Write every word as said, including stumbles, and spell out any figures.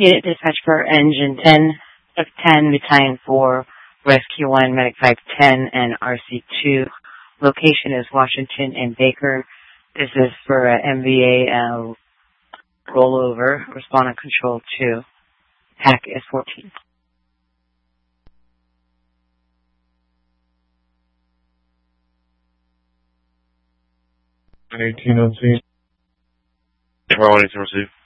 Unit dispatch for engine ten, F ten, battalion four, rescue one, medic five ten, and R C two. Location is Washington and Baker. This is for uh, M V A uh, rollover, respondent control two, P A C S fourteen. eighteen on scene. We're on to receive.